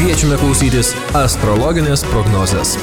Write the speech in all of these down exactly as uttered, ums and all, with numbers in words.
Kviečiame klausytis astrologinės prognozės.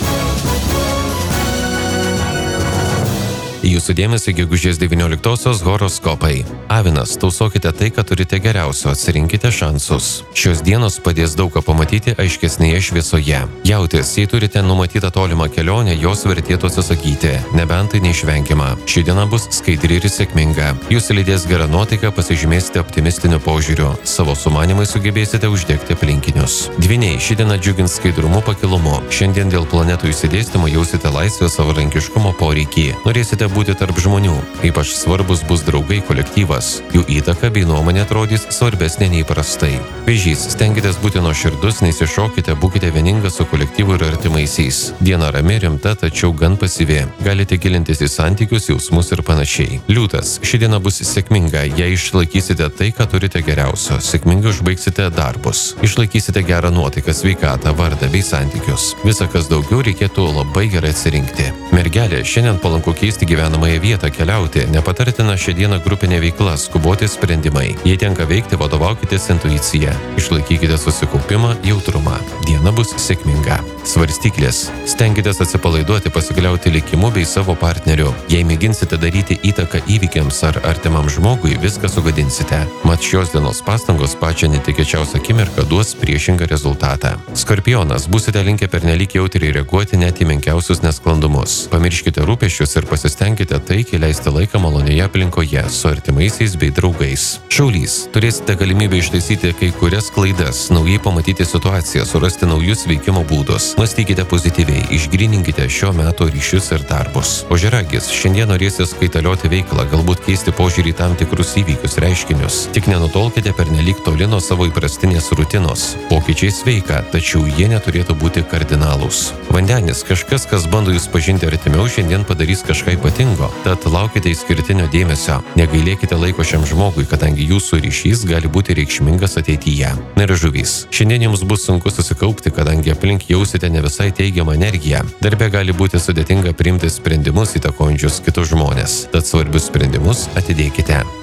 Jūsų dėmesį gegužės devynioliktosios horoskopai. Avinas, tausokite tai, ką turite geriausio, atsirinkite šansus. Šios dienos padės daug ką pamatyti aiškesnėje šviesoje. Jautis, jei turite numatytą tolimą kelionę, jos vertėtų atsisakyti, nebent tai neišvengiama. Ši diena bus skaidri ir sėkminga. Jūs lydės gerą nuotaiką, pasižymėsite optimistiniu požiūriu. Savo sumanimai sugebėsite uždegti aplinkinius. Dvyniai, ši diena džiugins skaidrumu, pakilumu. Šiandien dėl planetų išsidėstymo jausite laisvę, savarankiškumo poreikį. Norėsite būti tarp žmonių. Ypač svarbus bus draugai, kolektyvas. Jų įtaka bei nuomonė atrodys svarbesnė nei prastai. Vėžys, stenkitės būti nuoširdus, nesišokite, būkite vieningas su kolektyvu ir artimaisiais. Diena rami, rimta, tačiau gan pasyvi. Galite gilintis į santykius, jausmus ir panašiai. Liūtas, ši diena bus sėkminga, jei išlaikysite tai, ką turite geriausio. Sėkmingai užbaigsite darbus. Išlaikysite gerą nuotaiką, sveikatą, vardą bei santykius. Visa, kas daugiau, reikėtų labai gerai atsirinkti. Mergelė, šiandien palanku keisti gyvenamąją vietą, keliauti, nepatartina šią dieną grupinė veikla, skuboti sprendimai. Jei tenka veikti, vadovaukitės intuicija. Išlaikykite susikaupimą, jautrumą. Diena bus sėkminga. Svarstyklės. Stenkitės atsipalaiduoti, pasikliauti likimu bei savo partneriu. Jei mėginsite daryti įtaką įvykiams ar artimam žmogui, viską sugadinsite. Mat šios dienos pastangos pačią netikėčiausią akimirką duos priešingą rezultatą. Skorpionas, būsite linkę pernelyg jautriai reaguoti net į menkiausius nesklandumus. Pamirškite rūpesčius ir pasistengkite taikiai leisti laiką malonioje aplinkoje su artimaisiais bei draugais. Šaulys, turėsite galimybę ištaisyti kai kurias klaidas, naujai pamatyti situaciją, surasti naujus veikimo būdus. Mąstykite pozityviai, išgrininkite šio meto ryšius ir darbus. Ožiaragis, šiandien norėsis kaitalioti veiklą, galbūt keisti požiūrį į tam tikrus įvykius, reiškinius. Tik nenutolkite pernelyg toli nuo savo įprastinės rutinos. Pokyčiai sveika, tačiau jie neturėtų būti kardinalūs. Vandenis, kažkas, kas bando jūs pažinti artimiau, šiandien padarys kažką ypatingo, tad laukite išskirtinio dėmesio. Negailėkite laiko šiam žmogui, kadangi jūsų ryšys gali būti reikšmingas ateityje. Na ir žuvys. Šiandien jums bus sunku susikaupti, kadangi aplink jausite ne visai teigiamą energiją. Darbe gali būti sudėtinga priimti sprendimus įtakojančius kitus žmonės, tad svarbius sprendimus atidėkite.